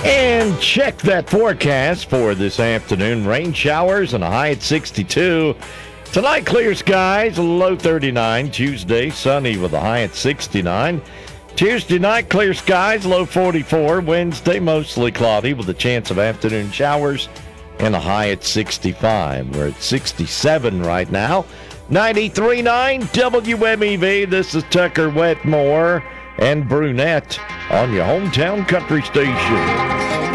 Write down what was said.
And check that forecast for this afternoon. Rain showers and a high at 62. Tonight, clear skies, a low 39. Tuesday, sunny with a high at 69. Tuesday night, clear skies, low 44. Wednesday, mostly cloudy with a chance of afternoon showers and a high at 65. We're at 67 right now. 93.9 WMEV. This is Tucker Wetmore and Brunette on your hometown country station.